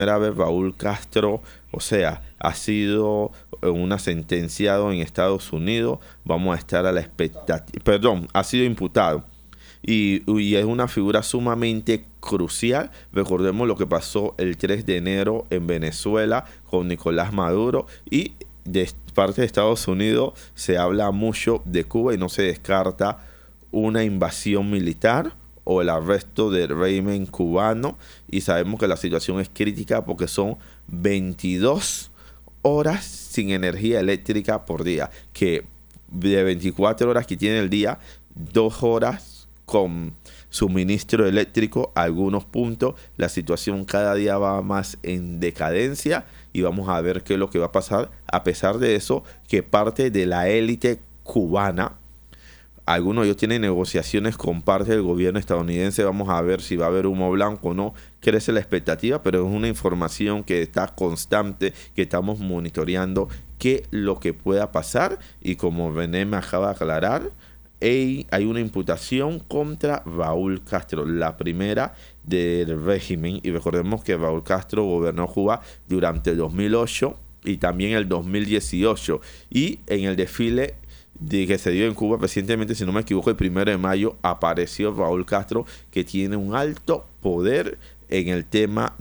primera vez Raúl Castro, o sea, ha sido una sentenciado en Estados Unidos. Vamos a estar a la expectativa, perdón, ha sido imputado. Y es una figura sumamente crucial. Recordemos lo que pasó el 3 de enero en Venezuela con Nicolás Maduro, y de parte de Estados Unidos se habla mucho de Cuba y no se descarta una invasión militar o el arresto del régimen cubano, y sabemos que la situación es crítica porque son 22 horas sin energía eléctrica por día, que de 24 horas que tiene el día, 2 horas con suministro eléctrico a algunos puntos. La situación cada día va más en decadencia y vamos a ver qué es lo que va a pasar. A pesar de eso, que parte de la élite cubana, algunos de ellos tienen negociaciones con parte del gobierno estadounidense. Vamos a ver si va a haber humo blanco o no. Crece la expectativa, pero es una información que está constante, que estamos monitoreando qué lo que pueda pasar. Y como René me acaba de aclarar, hay una imputación contra Raúl Castro, la primera del régimen. Y recordemos que Raúl Castro gobernó Cuba durante el 2008 y también el 2018. Y en el desfile que se dio en Cuba recientemente, si no me equivoco, el 1 de mayo, apareció Raúl Castro, que tiene un alto poder en el tema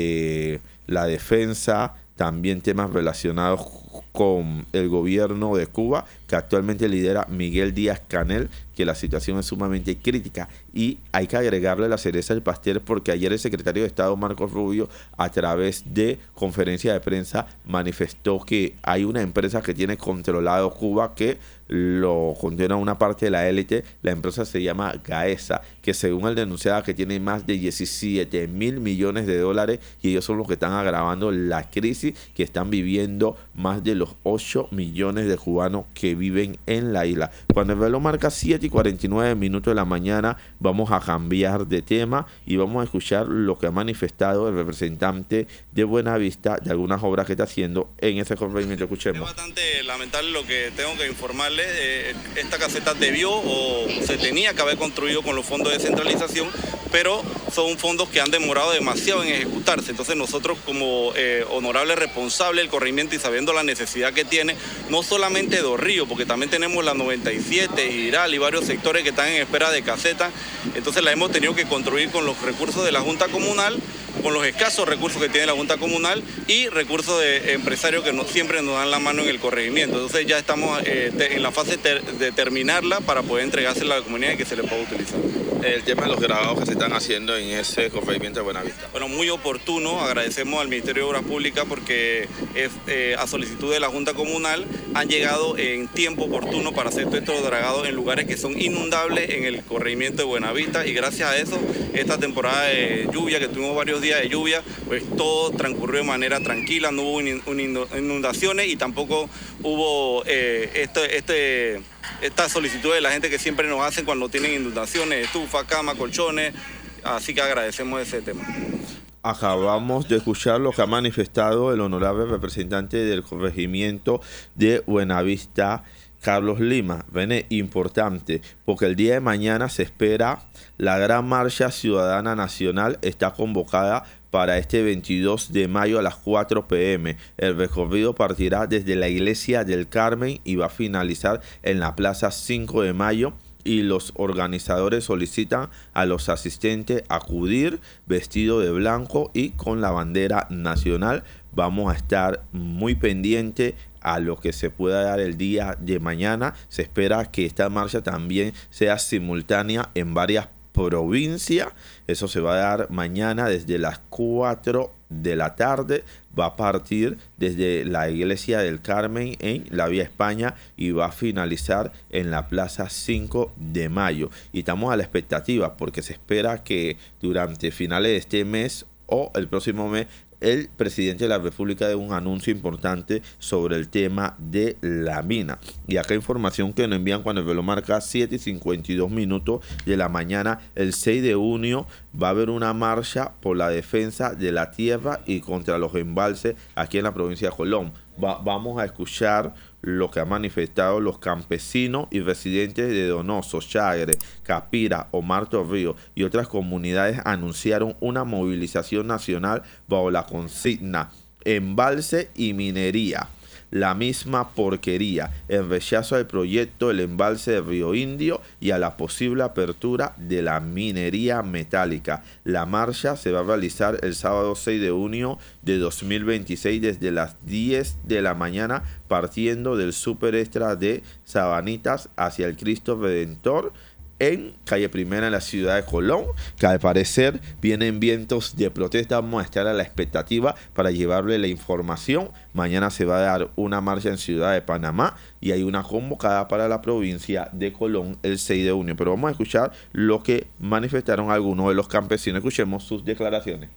de la defensa, también temas relacionados con el gobierno de Cuba, que actualmente lidera Miguel Díaz-Canel, que la situación es sumamente crítica. Y hay que agregarle la cereza al pastel, porque ayer el secretario de Estado, Marcos Rubio, a través de conferencia de prensa, manifestó que hay una empresa que tiene controlado Cuba, que lo contiene una parte de la élite. La empresa se llama Gaesa, que según el denunciado, que tiene más de 17.000 millones de dólares, y ellos son los que están agravando la crisis que están viviendo más de los 8 millones de cubanos que viven en la isla. Cuando el reloj marca 7:49 de la mañana, vamos a cambiar de tema y vamos a escuchar lo que ha manifestado el representante de Buenavista de algunas obras que está haciendo en ese corregimiento. Escuchemos. Es bastante lamentable lo que tengo que informarle. Esta caseta debió o se tenía que haber construido con los fondos de descentralización, pero son fondos que han demorado demasiado en ejecutarse. Entonces nosotros, como honorable responsable del corregimiento y sabiendo la necesidad que tiene, no solamente Dos Ríos, porque también tenemos la 97, Giral y varios sectores que están en espera de caseta, entonces la hemos tenido que construir con los recursos de la Junta Comunal, con los escasos recursos que tiene la Junta Comunal y recursos de empresarios que siempre nos dan la mano en el corregimiento. Entonces ya estamos en la fase de terminarla para poder entregársela a la comunidad y que se le pueda utilizar. El tema de los grabados que se están haciendo en ese corregimiento de Buenavista. Bueno, muy oportuno. Agradecemos al Ministerio de Obras Públicas porque a solicitud de la Junta Comunal han llegado en tiempo oportuno para hacer todos estos dragados en lugares que son inundables en el corregimiento de Buenavista, y gracias a eso, esta temporada de lluvia, que tuvimos varios días de lluvia, pues todo transcurrió de manera tranquila, no hubo inundaciones y tampoco hubo esta solicitud de la gente que siempre nos hacen cuando tienen inundaciones, estufa, cama, colchones, así que agradecemos ese tema. Acabamos de escuchar lo que ha manifestado el honorable representante del corregimiento de Buenavista, Carlos Lima. René, importante, porque el día de mañana se espera la gran marcha ciudadana nacional. Está convocada para este 22 de mayo a las 4 p.m. El recorrido partirá desde la Iglesia del Carmen y va a finalizar en la Plaza 5 de Mayo. Y los organizadores solicitan a los asistentes acudir vestido de blanco y con la bandera nacional. Vamos a estar muy pendientes a lo que se pueda dar el día de mañana. Se espera que esta marcha también sea simultánea en varias provincias. Eso se va a dar mañana desde las 4 de la tarde. Va a partir desde la Iglesia del Carmen en la Vía España y va a finalizar en la Plaza 5 de Mayo. Y estamos a la expectativa porque se espera que durante finales de este mes o el próximo mes el presidente de la República dé un anuncio importante sobre el tema de la mina. Y acá información que nos envían cuando el reloj marca 7:52 de la mañana. El 6 de junio va a haber una marcha por la defensa de la tierra y contra los embalses aquí en la provincia de Colón. Vamos a escuchar lo que han manifestado los campesinos y residentes de Donoso, Chagre, Capira, Omar Torrijos y otras comunidades. Anunciaron una movilización nacional bajo la consigna: embalse y minería. La misma porquería, el rechazo al proyecto del embalse de Río Indio y a la posible apertura de la minería metálica. La marcha se va a realizar el sábado 6 de junio de 2026 desde las 10 de la mañana, partiendo del Super Extra de Sabanitas hacia el Cristo Redentor en calle Primera en la ciudad de Colón, que al parecer vienen vientos de protesta. Vamos a estar a la expectativa para llevarle la información. Mañana se va a dar una marcha en Ciudad de Panamá y hay una convocada para la provincia de Colón el 6 de junio. Pero vamos a escuchar lo que manifestaron algunos de los campesinos. Escuchemos sus declaraciones.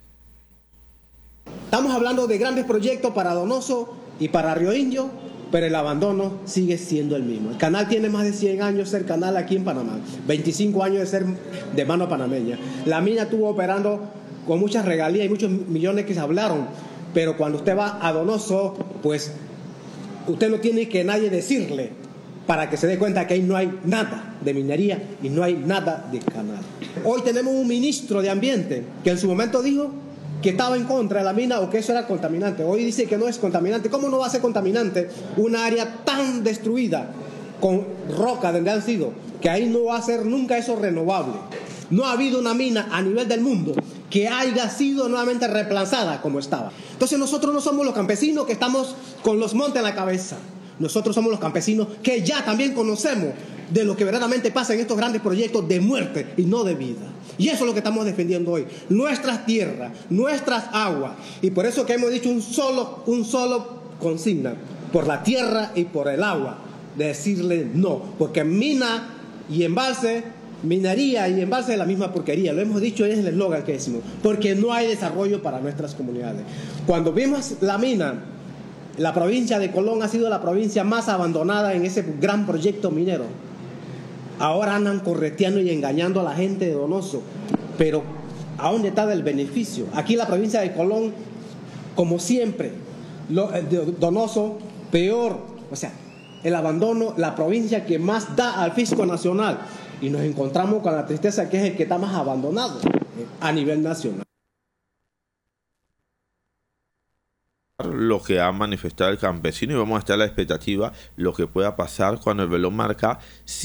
Estamos hablando de grandes proyectos para Donoso y para Río Indio, pero el abandono sigue siendo el mismo. El canal tiene más de 100 años de ser canal aquí en Panamá, 25 años de ser de mano panameña. La mina estuvo operando con muchas regalías y muchos millones que se hablaron, pero cuando usted va a Donoso, pues usted no tiene que nadie decirle para que se dé cuenta que ahí no hay nada de minería y no hay nada de canal. Hoy tenemos un ministro de Ambiente que en su momento dijo que estaba en contra de la mina o que eso era contaminante. Hoy dice que no es contaminante. ¿Cómo no va a ser contaminante una área tan destruida con roca donde han sido? Que ahí no va a ser nunca eso renovable. No ha habido una mina a nivel del mundo que haya sido nuevamente reemplazada como estaba. Entonces nosotros no somos los campesinos que estamos con los montes en la cabeza. Nosotros somos los campesinos que ya también conocemos de lo que verdaderamente pasa en estos grandes proyectos de muerte y no de vida. Y eso es lo que estamos defendiendo hoy. Nuestras tierras, nuestras aguas. Y por eso que hemos dicho un solo consigna. Por la tierra y por el agua. De decirle no. Porque mina y embalse, minería y embalse es la misma porquería. Lo hemos dicho, es el eslogan que decimos. Porque no hay desarrollo para nuestras comunidades. Cuando vimos la mina, la provincia de Colón ha sido la provincia más abandonada en ese gran proyecto minero. Ahora andan correteando y engañando a la gente de Donoso. Pero, ¿a dónde está el beneficio? Aquí en la provincia de Colón, como siempre, Donoso, peor. O sea, el abandono, la provincia que más da al fisco nacional. Y nos encontramos con la tristeza que es el que está más abandonado a nivel nacional. Lo que ha manifestado el campesino y vamos a estar a la expectativa lo que pueda pasar cuando el reloj marca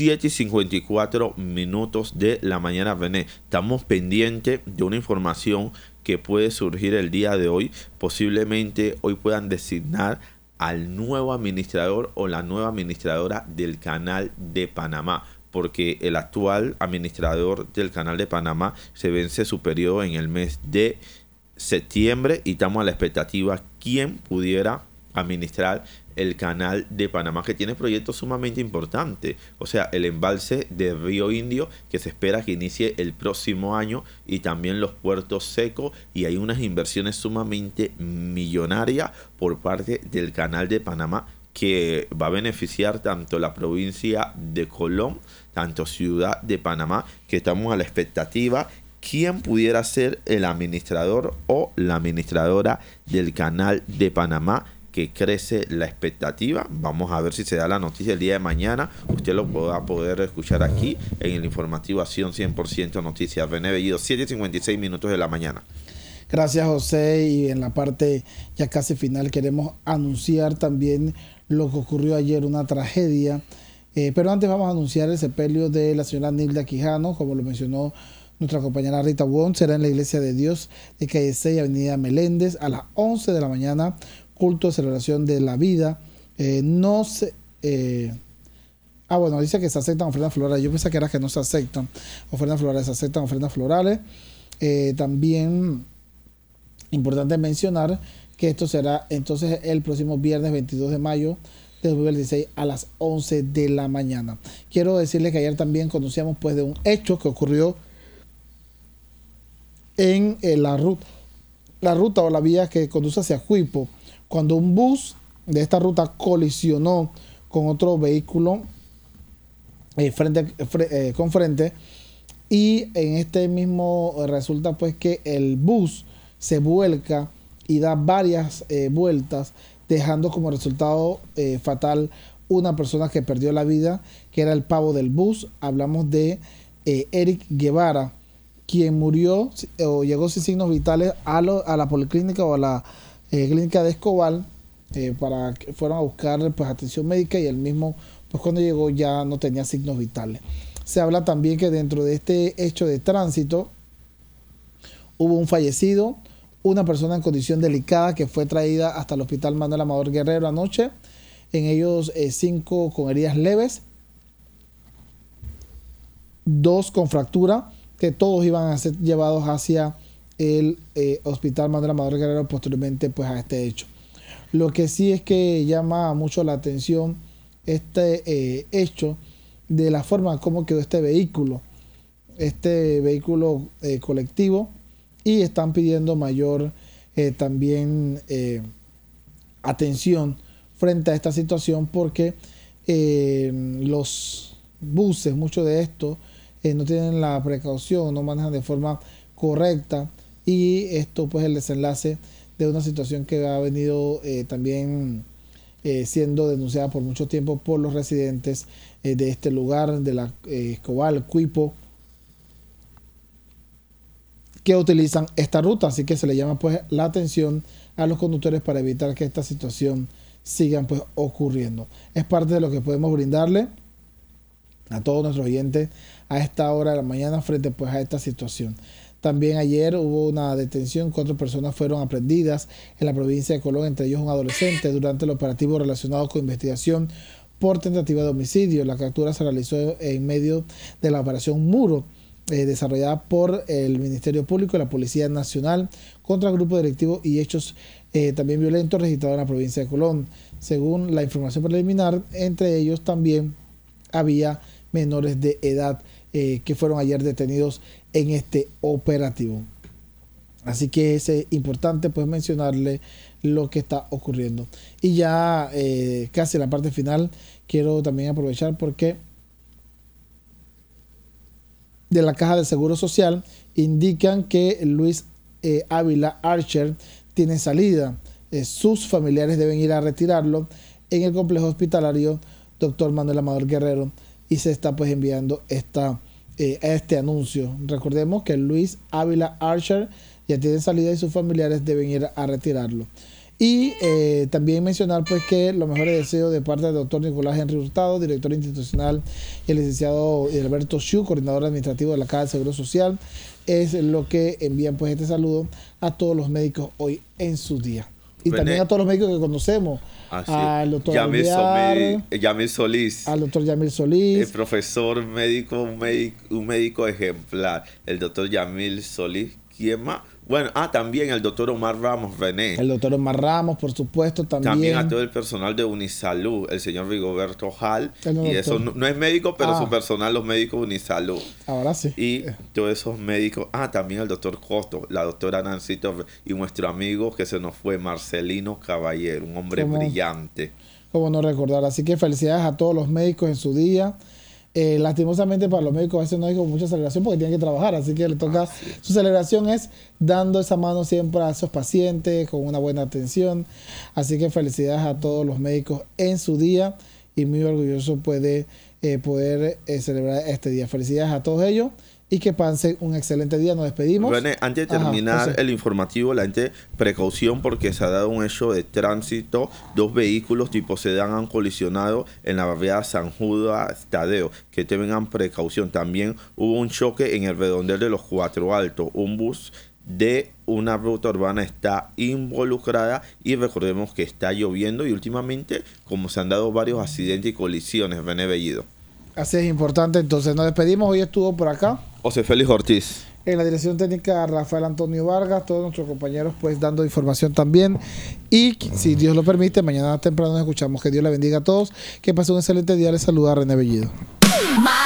7:54 de la mañana. René, estamos pendientes de una información que puede surgir el día de hoy. Posiblemente hoy puedan designar al nuevo administrador o la nueva administradora del Canal de Panamá, porque el actual administrador del Canal de Panamá se vence su periodo en el mes de septiembre y estamos a la expectativa quién pudiera administrar el Canal de Panamá, que tiene proyectos sumamente importantes. O sea, el embalse de Río Indio, que se espera que inicie el próximo año, y también los puertos secos, y hay unas inversiones sumamente millonarias por parte del Canal de Panamá que va a beneficiar tanto la provincia de Colón, tanto Ciudad de Panamá, que estamos a la expectativa quién pudiera ser el administrador o la administradora del Canal de Panamá, que crece la expectativa. Vamos a ver si se da la noticia el día de mañana. Usted lo va a poder escuchar aquí en el informativo Acción 100% Noticias. René Bellido, 7:56 de la mañana. Gracias, José. Y en la parte ya casi final queremos anunciar también lo que ocurrió ayer, una tragedia. Pero antes vamos a anunciar el sepelio de la señora Nilda Quijano, como lo mencionó nuestra compañera Rita Wong. Será en la Iglesia de Dios de calle 6, Avenida Meléndez, a las 11 de la mañana, culto de celebración de la vida. Bueno, dice que se aceptan ofrendas florales. Yo pensé que era que no se aceptan ofrendas florales. Se aceptan ofrendas florales. También importante mencionar que esto será entonces el próximo viernes 22 de mayo de 2016 a las 11 de la mañana. Quiero decirles que ayer también conocíamos pues de un hecho que ocurrió en la ruta o la vía que conduce hacia Juipo, cuando un bus de esta ruta colisionó con otro vehículo frente con frente, y en este mismo resulta pues que el bus se vuelca y da varias vueltas, dejando como resultado fatal una persona que perdió la vida, que era el pavo del bus. Hablamos de Eric Guevara, quien murió o llegó sin signos vitales a la policlínica o a la clínica de Escobal para que fueran a buscar pues atención médica, y él mismo pues cuando llegó ya no tenía signos vitales. Se habla también que dentro de este hecho de tránsito hubo un fallecido, una persona en condición delicada que fue traída hasta el hospital Manuel Amador Guerrero anoche, en ellos 5 con heridas leves, 2 con fractura, que todos iban a ser llevados hacia el hospital Manuel Amador Guerrero posteriormente pues a este hecho. Lo que sí es que llama mucho la atención este hecho de la forma como quedó este vehículo colectivo, y están pidiendo mayor también atención frente a esta situación, porque los buses, muchos de estos no tienen la precaución, no manejan de forma correcta, y esto pues es el desenlace de una situación que ha venido también siendo denunciada por mucho tiempo por los residentes de este lugar, de la Escobal, Cuipo, que utilizan esta ruta. Así que se le llama pues la atención a los conductores para evitar que esta situación sigan pues ocurriendo. Es parte de lo que podemos brindarle a todos nuestros oyentes a esta hora de la mañana frente pues a esta situación. También ayer hubo una detención, 4 personas fueron aprehendidas en la provincia de Colón, entre ellos un adolescente, durante el operativo relacionado con investigación por tentativa de homicidio. La captura se realizó en medio de la operación Muro, desarrollada por el Ministerio Público y la Policía Nacional contra el grupo directivo y hechos también violentos registrados en la provincia de Colón. Según la información preliminar, entre ellos también había menores de edad que fueron ayer detenidos en este operativo. Así que es importante pues mencionarle lo que está ocurriendo. Y ya casi en la parte final quiero también aprovechar porque de la Caja de Seguro Social indican que Luis Ávila Archer tiene salida. Sus familiares deben ir a retirarlo en el complejo hospitalario Dr. Manuel Amador Guerrero, y se está pues enviando este anuncio. Recordemos que Luis Ávila Archer ya tiene salida y sus familiares deben ir a retirarlo. Y también mencionar pues que los mejores deseos de parte del doctor Nicolás Henry Hurtado, director institucional, y el licenciado Alberto Xu, coordinador administrativo de la Caja de Seguro Social, es lo que envían pues este saludo a todos los médicos hoy en su día. Y también a todos los médicos que conocemos. Al doctor Yamil Solís. Al doctor Yamil Solís. El profesor médico, un médico ejemplar. El doctor Yamil Solís. ¿Quién más? Bueno, también el doctor Omar Ramos René. El doctor Omar Ramos, por supuesto, también. También a todo el personal de Unisalud, el señor Rigoberto Hall. Y eso no es médico, pero su personal, los médicos de Unisalud. Ahora sí. Y todos esos médicos. También el doctor Costo, la doctora Nancy Torres y nuestro amigo que se nos fue, Marcelino Caballero, un hombre brillante. Cómo no recordar. Así que felicidades a todos los médicos en su día. Lastimosamente para los médicos a veces no hay como mucha celebración porque tienen que trabajar, así que le toca, su celebración es dando esa mano siempre a esos pacientes con una buena atención. Así que felicidades a todos los médicos en su día, y muy orgulloso puede poder celebrar este día. Felicidades a todos ellos y que pasen un excelente día. Nos despedimos. René, antes de terminar el informativo, la gente, precaución porque se ha dado un hecho de tránsito. 2 vehículos tipo sedán han colisionado en la barriada San Judas Tadeo. Que tengan precaución. También hubo un choque en el redondel de los Cuatro Altos. Un bus de una ruta urbana está involucrada, y recordemos que está lloviendo y últimamente como se han dado varios accidentes y colisiones. René Bellido. Así es, importante. Entonces nos despedimos. Hoy estuvo por acá José Félix Ortiz. En la dirección técnica, Rafael Antonio Vargas, todos nuestros compañeros pues dando información también. Y si Dios lo permite, mañana temprano nos escuchamos. Que Dios le bendiga a todos. Que pasen un excelente día. Les saluda René Bellido.